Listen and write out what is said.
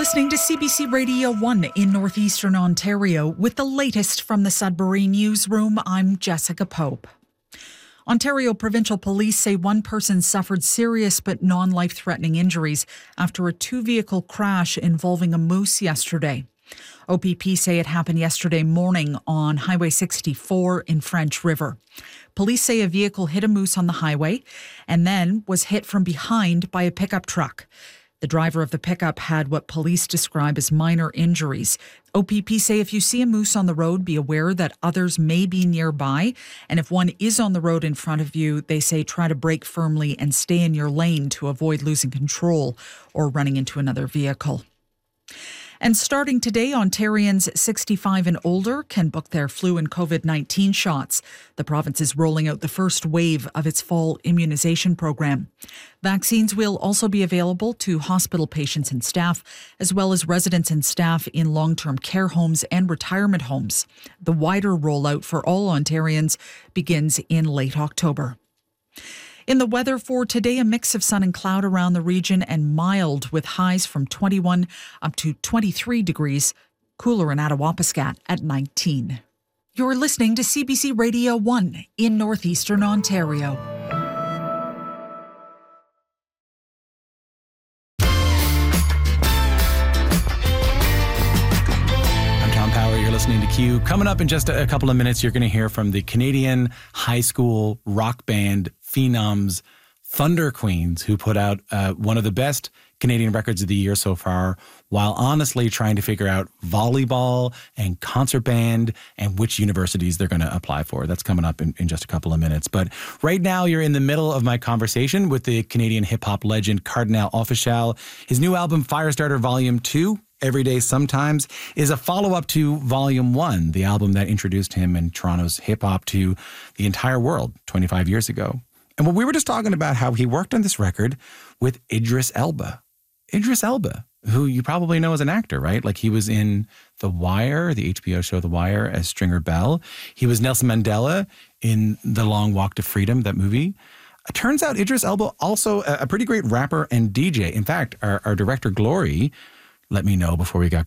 listening to CBC Radio 1 in Northeastern Ontario with the latest from the Sudbury Newsroom. I'm Jessica Pope. Ontario Provincial Police say one person suffered serious but non-life-threatening injuries after a two-vehicle crash involving a moose yesterday. OPP say it happened yesterday morning on Highway 64 in French River. Police say a vehicle hit a moose on the highway and then was hit from behind by a pickup truck. The driver of the pickup had what police describe as minor injuries. OPP say if you see a moose on the road, be aware that others may be nearby. And if one is on the road in front of you, they say try to brake firmly and stay in your lane to avoid losing control or running into another vehicle. And starting today, Ontarians 65 and older can book their flu and COVID-19 shots. The province is rolling out the first wave of its fall immunization program. Vaccines will also be available to hospital patients and staff, as well as residents and staff in long-term care homes and retirement homes. The wider rollout for all Ontarians begins in late October. In the weather for today, a mix of sun and cloud around the region and mild with highs from 21 up to 23 degrees. Cooler in Attawapiskat at 19. You're listening to CBC Radio 1 in Northeastern Ontario. Listening to Q. Coming up in just a couple of minutes, you're going to hear from the Canadian high school rock band phenoms, Thunder Queens, who put out one of the best Canadian records of the year so far, while honestly trying to figure out volleyball and concert band and which universities they're going to apply for. That's coming up in just a couple of minutes. But right now, you're in the middle of my conversation with the Canadian hip-hop legend Kardinal Offishall. His new album, Firestarter Volume 2, Everyday Sometimes, is a follow-up to Volume 1, the album that introduced him and Toronto's hip-hop to the entire world 25 years ago. And we were just talking about how he worked on this record with Idris Elba. Idris Elba, who you probably know as an actor, right? Like he was in The Wire, the HBO show The Wire, as Stringer Bell. He was Nelson Mandela in The Long Walk to Freedom, that movie. It turns out Idris Elba also a pretty great rapper and DJ. In fact, our director, Glory, let me know before we got